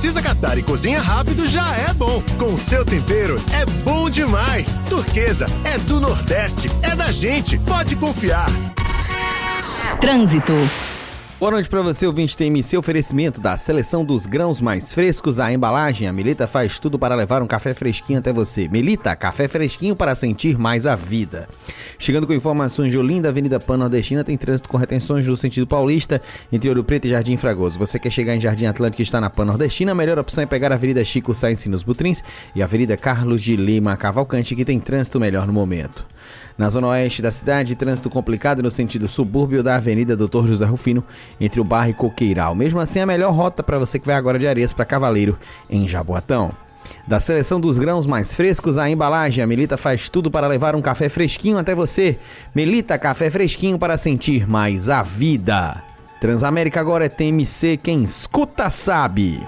precisa catar e cozinha rápido já é bom. Com seu tempero é bom demais. Turquesa é do Nordeste, é da gente, pode confiar. Trânsito. Boa noite para você, ouvinte TMC, oferecimento da seleção dos grãos mais frescos, a embalagem. A Melita faz tudo para levar um café fresquinho até você. Melita, café fresquinho para sentir mais a vida. Chegando com informações de Olinda, Avenida Pan-Nordestina, tem trânsito com retenções no sentido paulista, entre Ouro Preto e Jardim Fragoso. Você quer chegar em Jardim Atlântico e está na Pan-Nordestina, a melhor opção é pegar a Avenida Chico Sainz nos Butrins e a Avenida Carlos de Lima Cavalcante, que tem trânsito melhor no momento. Na zona oeste da cidade, trânsito complicado no sentido subúrbio da Avenida Dr. José Rufino, entre o Barra e Coqueiral. Mesmo assim, a melhor rota para você que vai agora de Areias para Cavaleiro, em Jaboatão. Da seleção dos grãos mais frescos, a embalagem. A Melita faz tudo para levar um café fresquinho até você. Melita, café fresquinho para sentir mais a vida. Transamérica agora é TMC, quem escuta sabe.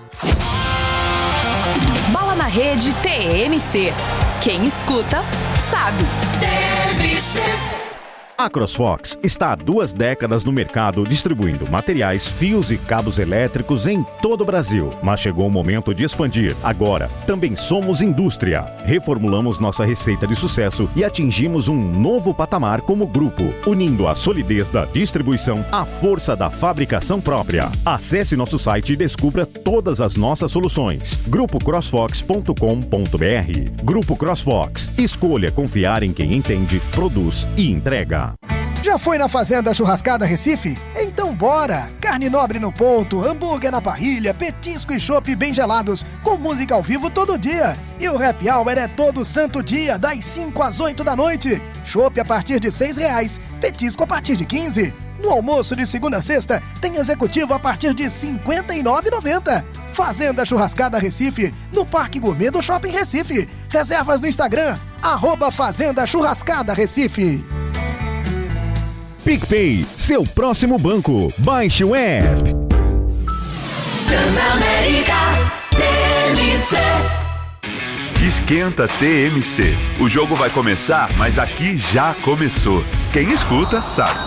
Bola na rede TMC. Quem escuta, sabe. TMC. A CrossFox está há 2 décadas no mercado distribuindo materiais, fios e cabos elétricos em todo o Brasil. Mas chegou o momento de expandir. Agora, também somos indústria. Reformulamos nossa receita de sucesso e atingimos um novo patamar como grupo, unindo a solidez da distribuição à força da fabricação própria. Acesse nosso site e descubra todas as nossas soluções. grupocrossfox.com.br. Grupo CrossFox. Escolha confiar em quem entende, produz e entrega. Já foi na Fazenda Churrascada Recife? Então bora! Carne nobre no ponto, hambúrguer na parrilha, petisco e chopp bem gelados, com música ao vivo todo dia. E o happy hour é todo santo dia, das 5 às 8 da noite. Chopp a partir de R$6, petisco a partir de 15. No almoço de segunda a sexta, tem executivo a partir de R$ 59,90. Fazenda Churrascada Recife, no Parque Gourmet do Shopping Recife. Reservas no Instagram, @Fazenda Churrascada Recife. PicPay, seu próximo banco. Baixe o app. Transamérica TMC. Esquenta TMC. O jogo vai começar, mas aqui já começou. Quem escuta, sabe.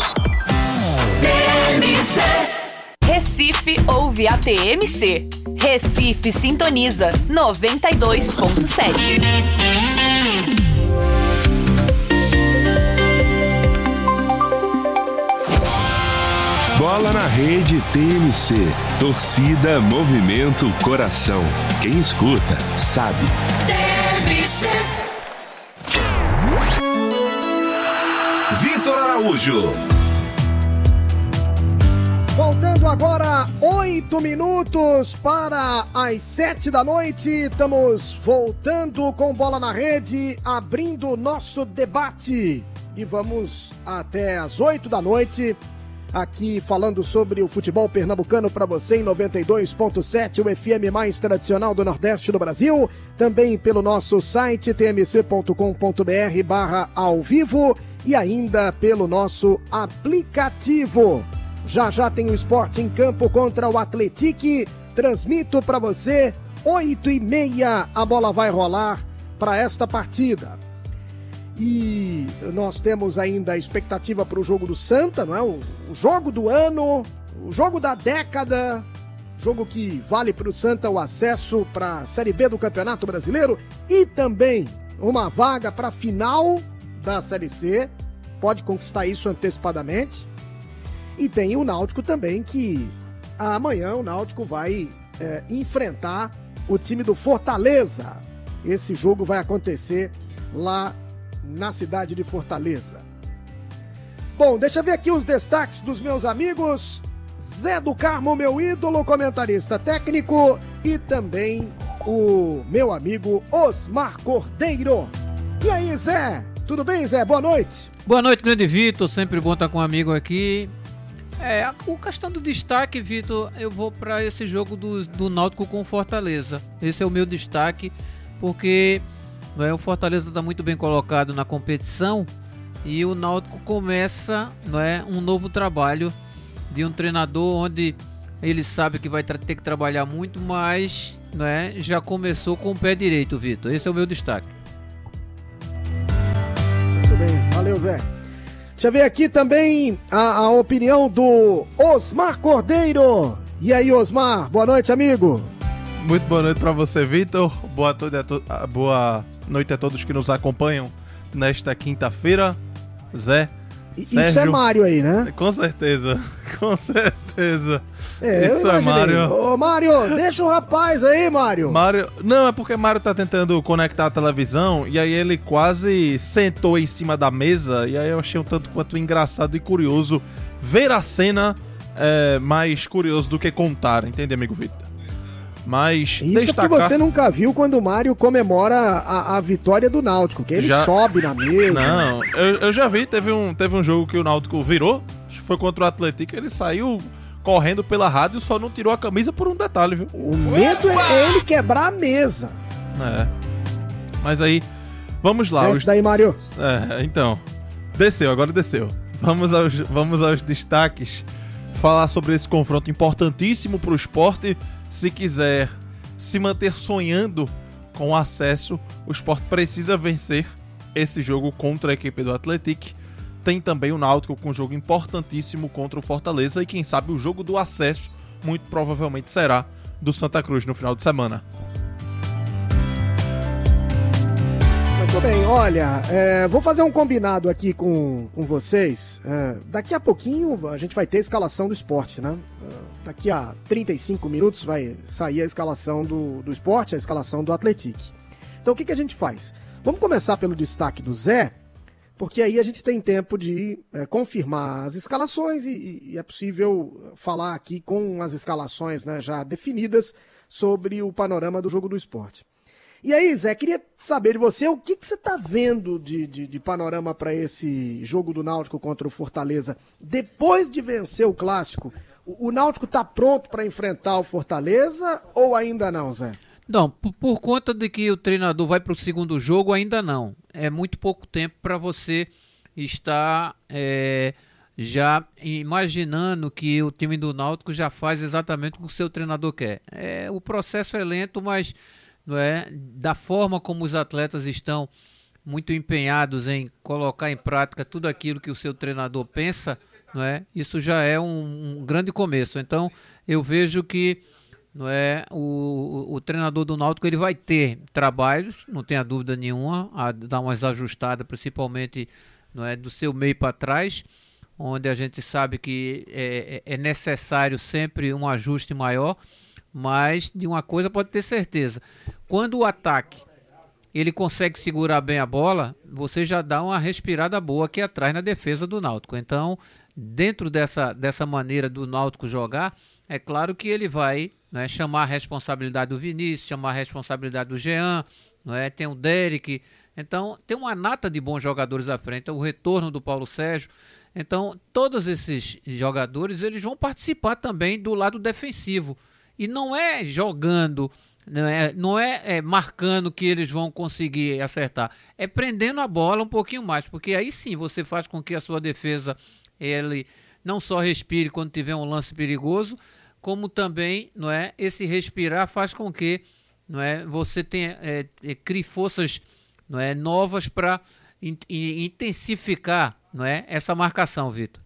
TMC. Recife ouve a TMC. Recife sintoniza 92.7. Bola na rede TMC. Torcida, movimento, coração. Quem escuta, sabe. TMC. Vitor Araújo. Faltando agora 8 minutos para as 7 da noite. Estamos voltando com Bola na Rede, abrindo o nosso debate. E vamos até as 8 da noite. Aqui falando sobre o futebol pernambucano para você em 92.7, o FM mais tradicional do Nordeste do Brasil. Também pelo nosso site tmc.com.br/ao vivo e ainda pelo nosso aplicativo. Já já tem o Sport em Campo contra o Atlético. Transmito para você, 8h30 a bola vai rolar para esta partida. E nós temos ainda a expectativa para o jogo do Santa, não é? O jogo do ano, o jogo da década, jogo que vale para o Santa o acesso para a Série B do Campeonato Brasileiro e também uma vaga para a final da Série C, pode conquistar isso antecipadamente. E tem o Náutico também, que amanhã o Náutico vai enfrentar o time do Fortaleza. Esse jogo vai acontecer lá na cidade de Fortaleza. Bom, deixa eu ver aqui os destaques dos meus amigos. Zé do Carmo, meu ídolo, comentarista técnico, e também o meu amigo Osmar Cordeiro. E aí, Zé? Tudo bem, Zé? Boa noite. Boa noite, grande Vitor. Sempre bom estar com um amigo aqui. O questão do destaque, Vitor, eu vou para esse jogo do Náutico com o Fortaleza. Esse é o meu destaque, porque o Fortaleza está muito bem colocado na competição e o Náutico começa um novo trabalho de um treinador onde ele sabe que vai ter que trabalhar muito, mas já começou com o pé direito, Vitor. Esse é o meu destaque. Muito bem, valeu, Zé. Deixa eu ver aqui também a opinião do Osmar Cordeiro. E aí, Osmar, boa noite, amigo. Muito boa noite para você, Vitor. Boa noite a todos que nos acompanham nesta quinta-feira. Zé, Sérgio... Isso é Mário aí, né? Com certeza, com certeza. Isso é Mário. Ô, Mário, deixa o rapaz aí, Mário. Não, é porque Mário tá tentando conectar a televisão e aí ele quase sentou em cima da mesa e aí eu achei um tanto quanto engraçado e curioso ver a cena, mais curioso do que contar, entende, amigo Vitor? Mas isso que você nunca viu quando o Mário comemora a vitória do Náutico, que ele sobe na mesa. Não, eu já vi, teve um jogo que o Náutico virou, acho que foi contra o Atlético, ele saiu correndo pela rádio, só não tirou a camisa por um detalhe, viu? O medo é ele quebrar a mesa. Mas aí, vamos lá. Desce daí, Mário. Então, agora desceu. Vamos aos destaques, falar sobre esse confronto importantíssimo pro Sport. Se quiser se manter sonhando com o acesso, o Sport precisa vencer esse jogo contra a equipe do Atlético. Tem também o Náutico com um jogo importantíssimo contra o Fortaleza e quem sabe o jogo do acesso muito provavelmente será do Santa Cruz no final de semana. Muito bem, olha, vou fazer um combinado aqui com vocês. Daqui a pouquinho a gente vai ter a escalação do Sport, né? Daqui a 35 minutos vai sair a escalação do Sport, a escalação do Atlético. Então o que a gente faz? Vamos começar pelo destaque do Zé, porque aí a gente tem tempo de confirmar as escalações e é possível falar aqui com as escalações, né, já definidas sobre o panorama do jogo do Sport. E aí, Zé, queria saber de você o que você está vendo de panorama para esse jogo do Náutico contra o Fortaleza. Depois de vencer o Clássico, o Náutico está pronto para enfrentar o Fortaleza ou ainda não, Zé? Não, por conta de que o treinador vai para o segundo jogo, ainda não. É muito pouco tempo para você estar já imaginando que o time do Náutico já faz exatamente o que o seu treinador quer. O processo é lento, mas da forma como os atletas estão muito empenhados em colocar em prática tudo aquilo que o seu treinador pensa, isso já é um grande começo. Então eu vejo que o treinador do Náutico ele vai ter trabalhos, não tenha dúvida nenhuma, a dar umas ajustadas, principalmente do seu meio para trás, onde a gente sabe que é necessário sempre um ajuste maior. Mas de uma coisa pode ter certeza, quando o ataque ele consegue segurar bem a bola, você já dá uma respirada boa aqui atrás na defesa do Náutico. Então, dentro dessa maneira do Náutico jogar, é claro que ele vai chamar a responsabilidade do Vinícius, chamar a responsabilidade do Jean, tem o Derek. Então, tem uma nata de bons jogadores à frente, o retorno do Paulo Sérgio. Então, todos esses jogadores eles vão participar também do lado defensivo. E não é jogando, não é marcando que eles vão conseguir acertar. É prendendo a bola um pouquinho mais, porque aí sim você faz com que a sua defesa ele não só respire quando tiver um lance perigoso, como também esse respirar faz com que você tenha, crie forças novas para intensificar essa marcação, Vitor.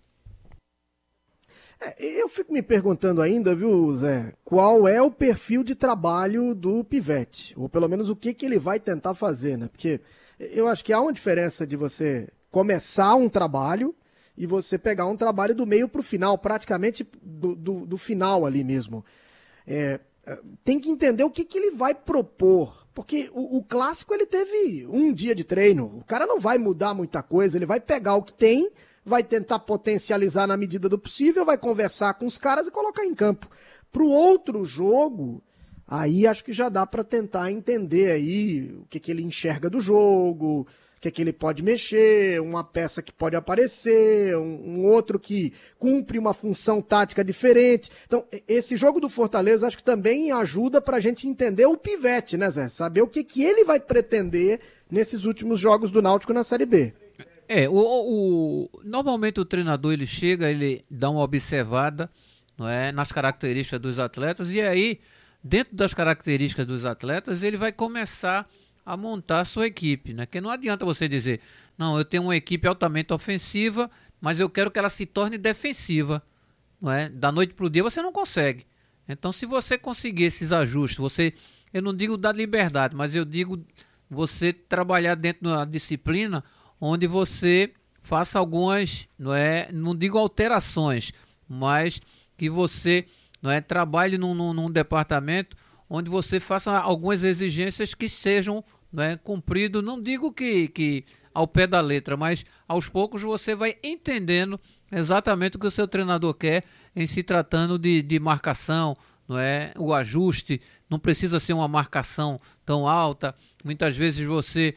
Eu fico me perguntando ainda, viu, Zé, qual é o perfil de trabalho do Pivete, ou pelo menos o que ele vai tentar fazer, né? Porque eu acho que há uma diferença de você começar um trabalho e você pegar um trabalho do meio para o final, praticamente do final ali mesmo. Tem que entender o que ele vai propor, porque o Clássico ele teve um dia de treino, o cara não vai mudar muita coisa, ele vai pegar o que tem, vai tentar potencializar na medida do possível, vai conversar com os caras e colocar em campo. Para o outro jogo, aí acho que já dá para tentar entender aí o que ele enxerga do jogo, o que ele pode mexer, uma peça que pode aparecer, um outro que cumpre uma função tática diferente. Então, esse jogo do Fortaleza acho que também ajuda para a gente entender o Pivete, né, Zé? Saber o que ele vai pretender nesses últimos jogos do Náutico na Série B. Normalmente o treinador ele chega, ele dá uma observada nas características dos atletas e aí, dentro das características dos atletas, ele vai começar a montar a sua equipe, Porque não adianta você dizer, não, eu tenho uma equipe altamente ofensiva, mas eu quero que ela se torne defensiva, Da noite para o dia você não consegue. Então, se você conseguir esses ajustes, eu não digo dar liberdade, mas eu digo você trabalhar dentro de uma disciplina onde você faça algumas, não digo alterações, mas que você trabalhe num departamento onde você faça algumas exigências que sejam cumpridas. Não digo que ao pé da letra, mas aos poucos você vai entendendo exatamente o que o seu treinador quer em se tratando de marcação, o ajuste. Não precisa ser uma marcação tão alta. Muitas vezes você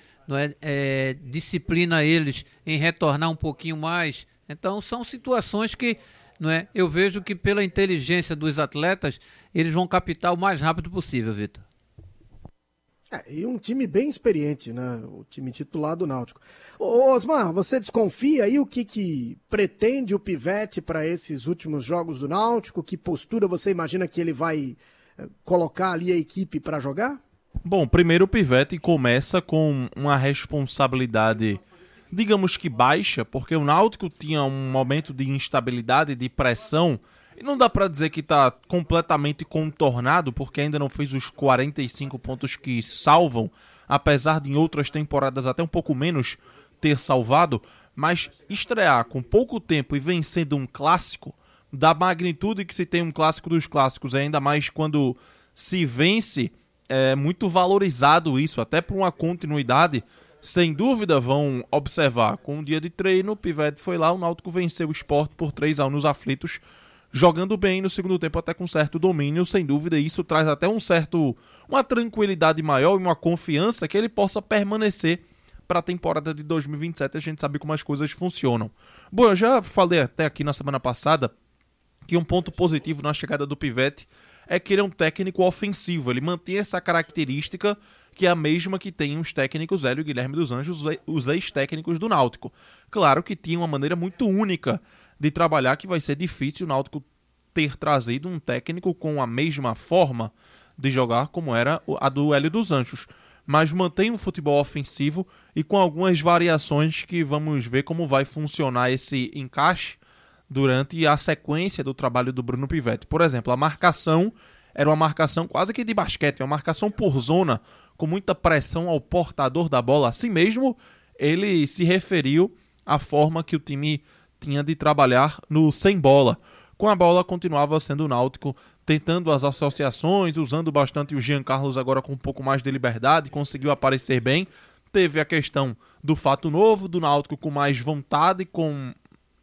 disciplina eles em retornar um pouquinho mais. Então são situações que eu vejo que pela inteligência dos atletas eles vão captar o mais rápido possível, Vitor. E um time bem experiente, né? O time titular do Náutico. Ô Osmar, você desconfia aí o que pretende o Pivete para esses últimos jogos do Náutico? Que postura você imagina que ele vai colocar ali a equipe para jogar? Bom, primeiro o Pivete começa com uma responsabilidade, digamos que baixa, porque o Náutico tinha um momento de instabilidade, de pressão, e não dá pra dizer que tá completamente contornado, porque ainda não fez os 45 pontos que salvam, apesar de em outras temporadas até um pouco menos ter salvado, mas estrear com pouco tempo e vencendo um clássico, da magnitude que se tem um clássico dos clássicos, ainda mais quando se vence, é muito valorizado isso, até por uma continuidade. Sem dúvida vão observar, com um dia de treino, o Pivete foi lá, o Náutico venceu o Sport por 3-1 nos aflitos, jogando bem no segundo tempo, até com certo domínio. Sem dúvida isso traz até uma tranquilidade maior e uma confiança que ele possa permanecer para a temporada de 2027. A gente sabe como as coisas funcionam. Bom, eu já falei até aqui na semana passada que um ponto positivo na chegada do Pivete é que ele é um técnico ofensivo. Ele mantém essa característica que é a mesma que tem os técnicos Hélio e Guilherme dos Anjos, os ex-técnicos do Náutico. Claro que tinha uma maneira muito única de trabalhar, que vai ser difícil o Náutico ter trazido um técnico com a mesma forma de jogar como era a do Hélio dos Anjos. Mas mantém um futebol ofensivo e com algumas variações que vamos ver como vai funcionar esse encaixe durante a sequência do trabalho do Bruno Pivete. Por exemplo, a marcação era uma marcação quase que de basquete, uma marcação por zona, com muita pressão ao portador da bola. Assim mesmo, ele se referiu à forma que o time tinha de trabalhar no sem bola. Com a bola continuava sendo o Náutico tentando as associações, usando bastante o Jean Carlos agora com um pouco mais de liberdade, conseguiu aparecer bem. Teve a questão do fato novo, do Náutico com mais vontade, com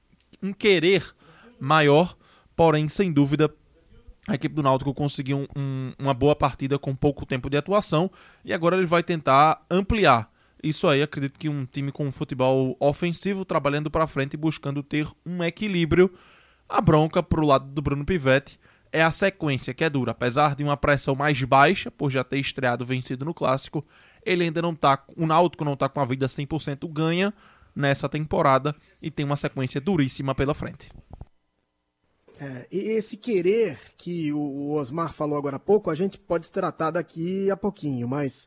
um querer maior, porém, sem dúvida, a equipe do Náutico conseguiu uma boa partida com pouco tempo de atuação e agora ele vai tentar ampliar. Isso aí, acredito que um time com futebol ofensivo, trabalhando para frente e buscando ter um equilíbrio. A bronca pro lado do Bruno Pivete é a sequência, que é dura. Apesar de uma pressão mais baixa, por já ter estreado vencido no Clássico, ele ainda não tá, o Náutico não tá com a vida 100% ganha nessa temporada e tem uma sequência duríssima pela frente. E esse querer que o Osmar falou agora há pouco, a gente pode tratar daqui a pouquinho, mas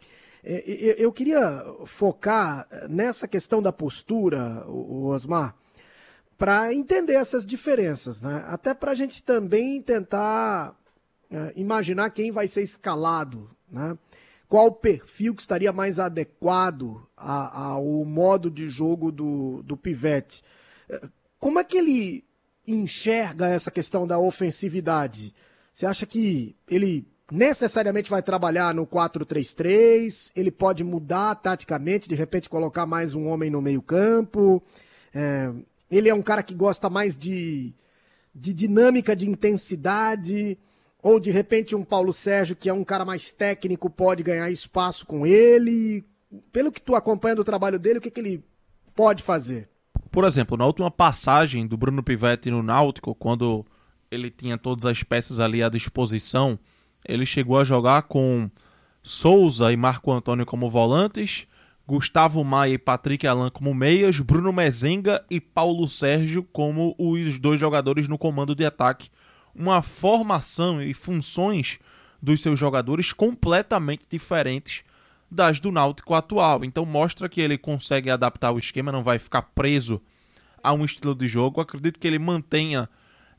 eu queria focar nessa questão da postura, o Osmar, para entender essas diferenças, né? Até para a gente também tentar imaginar quem vai ser escalado, né? Qual o perfil que estaria mais adequado ao modo de jogo do Pivete. Como é que ele enxerga essa questão da ofensividade? Você acha que ele necessariamente vai trabalhar no 4-3-3? Ele pode mudar taticamente, de repente colocar mais um homem no meio-campo? Ele é um cara que gosta mais de dinâmica, de intensidade? Ou de repente um Paulo Sérgio, que é um cara mais técnico, pode ganhar espaço com ele? Pelo que tu acompanha do trabalho dele, o que ele pode fazer? Por exemplo, na última passagem do Bruno Pivete no Náutico, quando ele tinha todas as peças ali à disposição, ele chegou a jogar com Souza e Marco Antônio como volantes, Gustavo Maia e Patrick Alan como meias, Bruno Mezenga e Paulo Sérgio como os dois jogadores no comando de ataque. Uma formação e funções dos seus jogadores completamente diferentes das do Náutico atual. Então mostra que ele consegue adaptar o esquema, não vai ficar preso a um estilo de jogo. Acredito que ele mantenha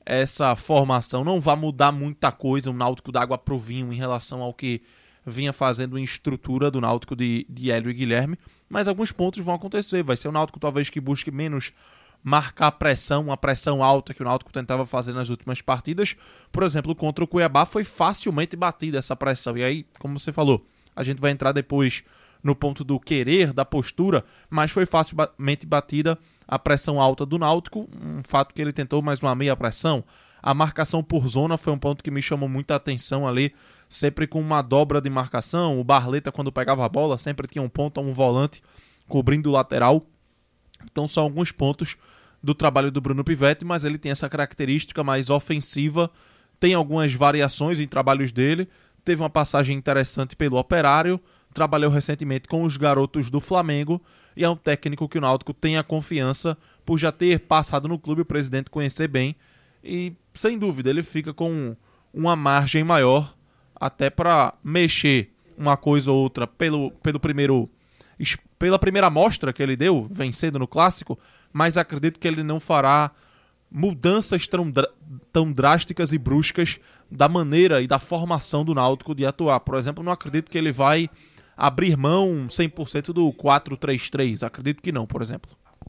essa formação não vai mudar muita coisa, o Náutico da água pro vinho em relação ao que vinha fazendo em estrutura do Náutico de Hélio e Guilherme, mas alguns pontos vão acontecer. Vai ser o Náutico talvez que busque menos marcar pressão, uma pressão alta que o Náutico tentava fazer nas últimas partidas. Por exemplo, contra o Cuiabá foi facilmente batida essa pressão. E aí, como você falou, a gente vai entrar depois no ponto do querer, da postura, mas foi facilmente batida a pressão alta do Náutico, um fato que ele tentou mais uma meia pressão. A marcação por zona foi um ponto que me chamou muita atenção ali, sempre com uma dobra de marcação. O Barleta, quando pegava a bola, sempre tinha um ponto ou um volante cobrindo o lateral. Então são alguns pontos do trabalho do Bruno Pivetti, mas ele tem essa característica mais ofensiva, tem algumas variações em trabalhos dele, teve uma passagem interessante pelo Operário, trabalhou recentemente com os garotos do Flamengo e é um técnico que o Náutico tem a confiança por já ter passado no clube, o presidente conhecer bem, e sem dúvida ele fica com uma margem maior até para mexer uma coisa ou outra pela primeira amostra que ele deu, vencendo no Clássico, mas acredito que ele não fará mudanças tão drásticas e bruscas da maneira e da formação do Náutico de atuar. Por exemplo, não acredito que ele vai abrir mão 100% do 4-3-3. Acredito que não, por exemplo.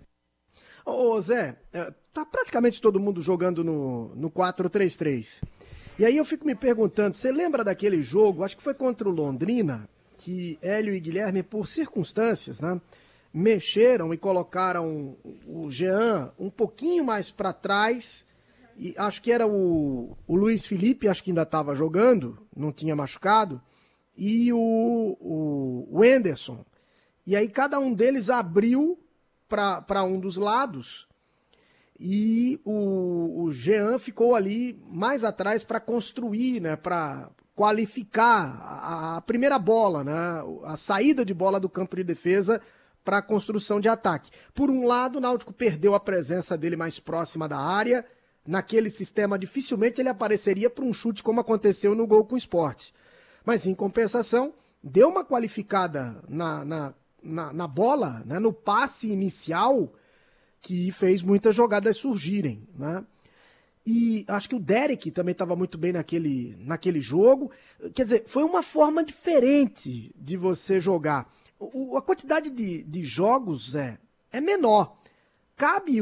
Ô Zé, tá praticamente todo mundo jogando no 4-3-3. E aí eu fico me perguntando, você lembra daquele jogo, acho que foi contra o Londrina, que Hélio e Guilherme, por circunstâncias, né, mexeram e colocaram o Jean um pouquinho mais para trás, e acho que era o Luiz Felipe, acho que ainda estava jogando, não tinha machucado, e o Wenderson. E aí cada um deles abriu para um dos lados e o Jean ficou ali mais atrás para construir, né, para qualificar a primeira bola, né, a saída de bola do campo de defesa para a construção de ataque. Por um lado, o Náutico perdeu a presença dele mais próxima da área. Naquele sistema, dificilmente ele apareceria para um chute como aconteceu no gol com o Sport. Mas, em compensação, deu uma qualificada na bola, né, no passe inicial, que fez muitas jogadas surgirem, né? E acho que o Derek também estava muito bem naquele jogo. Quer dizer, foi uma forma diferente de você jogar. A quantidade de jogos é menor. Cabe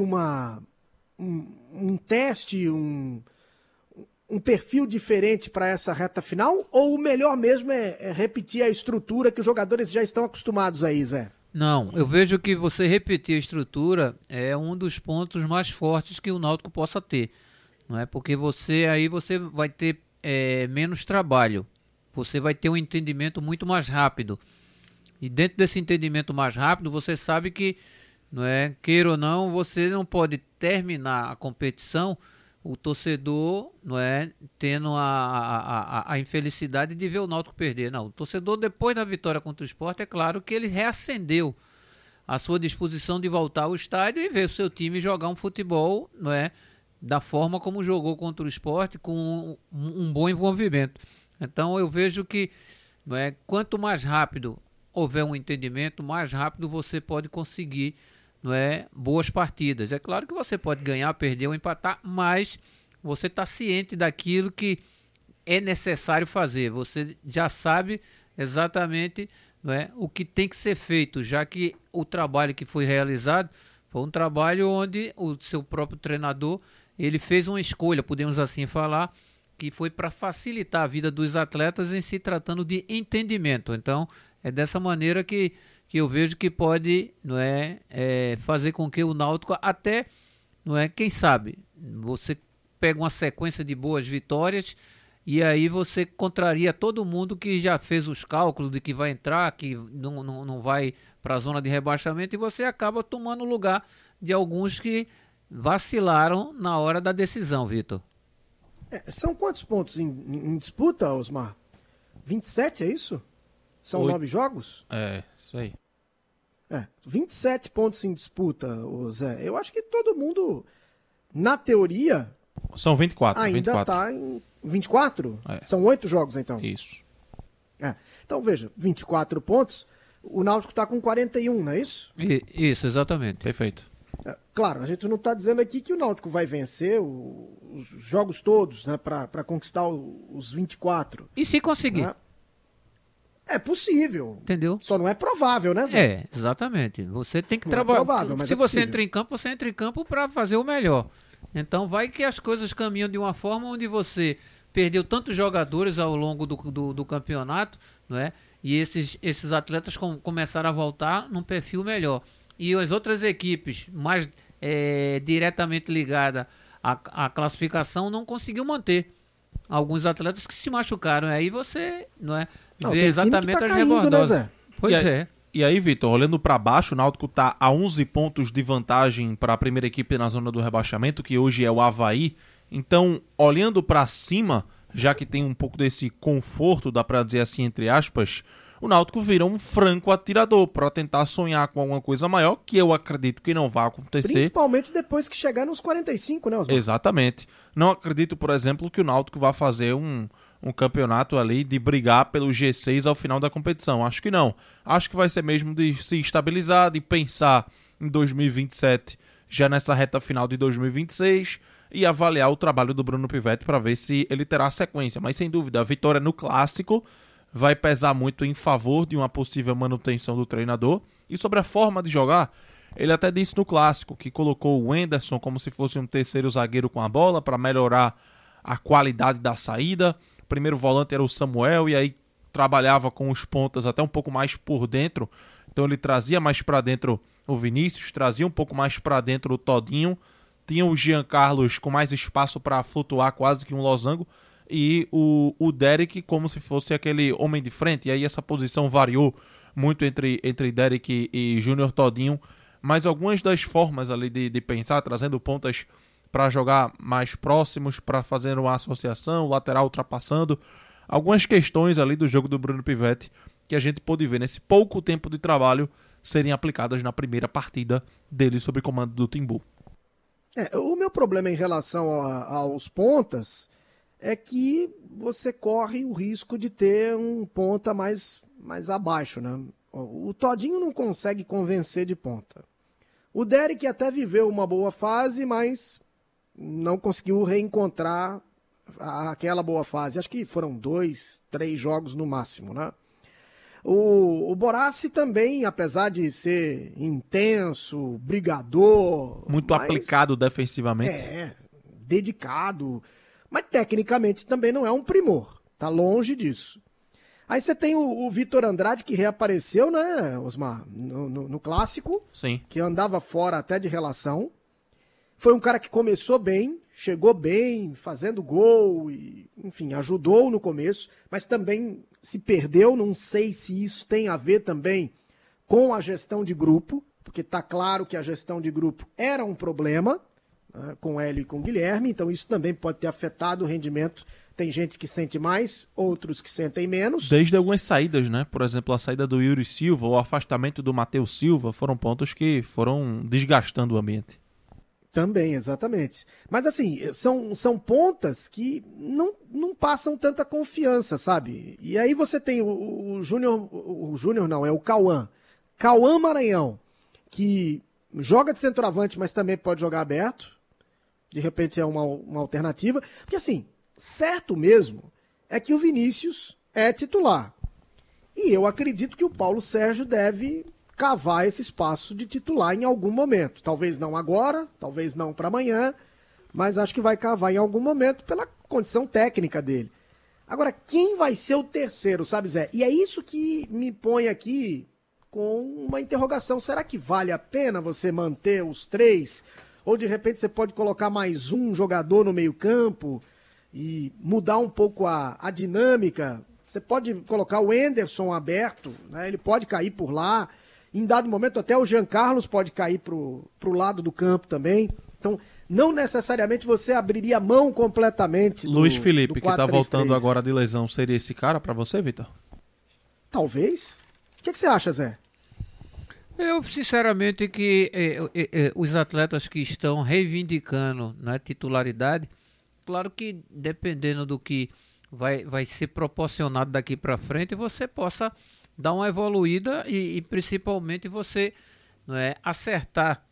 um teste, um perfil diferente para essa reta final? Ou o melhor mesmo é repetir a estrutura que os jogadores já estão acostumados aí, Zé? Não, eu vejo que você repetir a estrutura é um dos pontos mais fortes que o Náutico possa ter. Não é? Porque você vai ter menos trabalho. Você vai ter um entendimento muito mais rápido. E dentro desse entendimento mais rápido, você sabe que, não é, queira ou não, você não pode terminar a competição, o torcedor, não é, tendo a infelicidade de ver o Náutico perder. Não, o torcedor, depois da vitória contra o Sport, é claro que ele reacendeu a sua disposição de voltar ao estádio e ver o seu time jogar um futebol, não é, da forma como jogou contra o Sport, com um bom envolvimento. Então eu vejo que, não é, quanto mais rápido houver um entendimento, mais rápido você pode conseguir, não é, boas partidas. É claro que você pode ganhar, perder ou empatar, mas você está ciente daquilo que é necessário fazer. Você já sabe exatamente, não é, o que tem que ser feito, já que o trabalho que foi realizado foi um trabalho onde o seu próprio treinador ele fez uma escolha, podemos assim falar, que foi para facilitar a vida dos atletas em se tratando de entendimento. Então, é dessa maneira que eu vejo que pode, não é, fazer com que o Náutico até, não é, quem sabe, você pega uma sequência de boas vitórias e aí você contraria todo mundo que já fez os cálculos de que vai entrar, que não vai para a zona de rebaixamento, e você acaba tomando o lugar de alguns que vacilaram na hora da decisão, Vitor. São quantos pontos em disputa, Osmar? 27, é isso? São 9 jogos? É, isso aí. 27 pontos em disputa, Zé. Eu acho que todo mundo, na teoria... São 24. Ainda está em 24? São 8 jogos, então. Isso. Então, veja, 24 pontos, o Náutico está com 41, não é isso? Isso, exatamente. Perfeito. Claro, a gente não está dizendo aqui que o Náutico vai vencer os jogos todos, né, para conquistar os 24. E se conseguir? Né? É possível. Entendeu? Só não é provável, né, Zé? É, exatamente. Você tem que trabalhar. Se você possível. entra em campo, você entra em campo para fazer o melhor. Então vai que as coisas caminham de uma forma onde você perdeu tantos jogadores ao longo do campeonato, não é? E esses atletas começaram a voltar num perfil melhor. E as outras equipes mais diretamente ligadas à classificação não conseguiu manter alguns atletas que se machucaram. Aí você vê exatamente as rebordosas. Né, pois é. E aí, Vitor, olhando para baixo, o Náutico está a 11 pontos de vantagem para a primeira equipe na zona do rebaixamento, que hoje é o Avaí. Então, olhando para cima, já que tem um pouco desse conforto, dá para dizer assim, entre aspas, o Náutico vira um franco atirador para tentar sonhar com alguma coisa maior, que eu acredito que não vai acontecer. Principalmente depois que chegar nos 45, né, Osmar? Exatamente. Não acredito, por exemplo, que o Náutico vá fazer um campeonato ali de brigar pelo G6 ao final da competição. Acho que não. Acho que vai ser mesmo de se estabilizar, de pensar em 2027, já nessa reta final de 2026, e avaliar o trabalho do Bruno Pivetti para ver se ele terá sequência. Mas, sem dúvida, a vitória no Clássico vai pesar muito em favor de uma possível manutenção do treinador. E sobre a forma de jogar, ele até disse no Clássico que colocou o Wenderson como se fosse um terceiro zagueiro com a bola para melhorar a qualidade da saída. O primeiro volante era o Samuel e aí trabalhava com os pontas até um pouco mais por dentro. Então ele trazia mais para dentro o Vinícius, trazia um pouco mais para dentro o Todinho. Tinha o Jean Carlos com mais espaço para flutuar, quase que um losango. E o Derek como se fosse aquele homem de frente. E aí essa posição variou muito entre Derek e Júnior Todinho. Mas algumas das formas ali de pensar, trazendo pontas para jogar mais próximos, para fazer uma associação, o lateral ultrapassando. Algumas questões ali do jogo do Bruno Pivetti que a gente pôde ver nesse pouco tempo de trabalho serem aplicadas na primeira partida dele sob comando do Timbu. O meu problema em relação aos pontas é que você corre o risco de ter um ponta mais abaixo, né? O Todinho não consegue convencer de ponta. O Derek até viveu uma boa fase, mas não conseguiu reencontrar aquela boa fase. Acho que foram 2, 3 jogos no máximo, né? O Borassi também, apesar de ser intenso, brigador... Muito aplicado defensivamente. Dedicado, mas tecnicamente também não é um primor. Tá longe disso. Aí você tem o Vitor Andrade, que reapareceu, né, Osmar, no Clássico. Sim. Que andava fora até de relação. Foi um cara que começou bem, chegou bem, fazendo gol, e, enfim, ajudou no começo, mas também se perdeu. Não sei se isso tem a ver também com a gestão de grupo, porque está claro que a gestão de grupo era um problema, né, com o Hélio e com o Guilherme, então isso também pode ter afetado o rendimento. Tem gente que sente mais, outros que sentem menos. Desde algumas saídas, né? Por exemplo, a saída do Yuri Silva, o afastamento do Matheus Silva, foram pontos que foram desgastando o ambiente. Também, exatamente. Mas assim, são pontas que não passam tanta confiança, sabe? E aí você tem o Júnior não, é o Cauã. Cauã Maranhão, que joga de centroavante, mas também pode jogar aberto. De repente é uma alternativa. Porque assim, certo mesmo é que o Vinícius é titular. E eu acredito que o Paulo Sérgio deve cavar esse espaço de titular em algum momento. Talvez não agora, talvez não para amanhã, mas acho que vai cavar em algum momento pela condição técnica dele. Agora, quem vai ser o terceiro, sabe, Zé? E é isso que me põe aqui com uma interrogação. Será que vale a pena você manter os 3? Ou de repente você pode colocar mais um jogador no meio-campo e mudar um pouco a dinâmica? Você pode colocar o Wenderson aberto, né? Ele pode cair por lá. Em dado momento, até o Jean Carlos pode cair pro lado do campo também. Então, não necessariamente você abriria mão completamente do Luiz Felipe, que está 4-3-3. voltando agora de lesão, seria esse cara para você, Vitor? Talvez. O que você acha, Zé? Eu, sinceramente, que os atletas que estão reivindicando, né, titularidade, claro que dependendo do que vai ser proporcionado daqui para frente, você possa dar uma evoluída e principalmente você, não é, acertar